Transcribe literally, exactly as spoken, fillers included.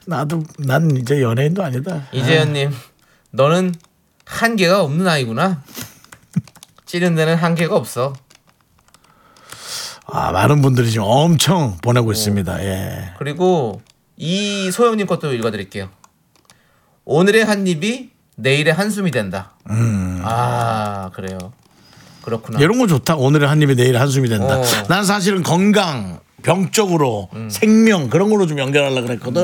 나도 난 이제 연예인도 아니다. 이재현님, 너는 한계가 없는 아이구나. 찌른 데는 한계가 없어. 아, 많은 분들이 지금 엄청 보내고 오. 있습니다. 예. 그리고 이 소영님 것도 읽어드릴게요. 오늘의 한 입이 내일의 한숨이 된다. 음. 아, 그래요. 그렇구나. 이런 거 좋다. 오늘의 한 입이 내일의 한숨이 된다. 어. 난 사실은 건강, 병적으로 음. 생명 그런 걸로 좀 연결하려고 그랬거든.